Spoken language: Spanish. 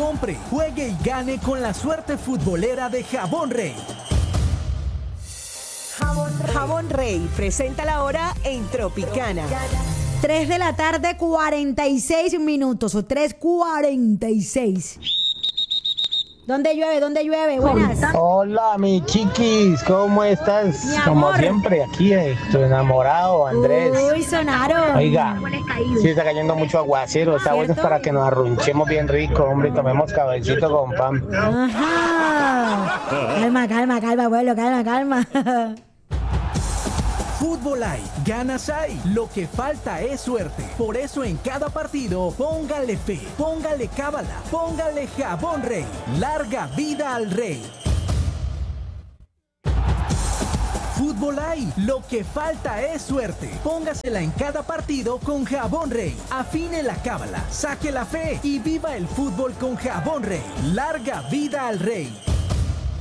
Compre, juegue y gane con la suerte futbolera de Jabón Rey. Jabón Rey presenta la hora en Tropicana. 3 de la tarde, 46 minutos o 3:46. ¿Dónde llueve? ¿Dónde llueve? Buenas. Hola, mi chiquis, ¿cómo estás? Mi Como amor. siempre, aquí tu enamorado, Andrés. Uy, sonaron. Oiga, sí está cayendo mucho aguacero, está bueno ¿Cierto? para que nos arrunchemos bien rico, hombre, y tomemos cabecito con pan. Ajá. Calma, abuelo, calma. Fútbol hay, ganas hay, lo que falta es suerte. Por eso en cada partido, póngale fe, póngale cábala, póngale Jabón Rey. Larga vida al Rey. Fútbol hay, lo que falta es suerte. Póngasela en cada partido con Jabón Rey. Afine la cábala, saque la fe y viva el fútbol con Jabón Rey. Larga vida al Rey.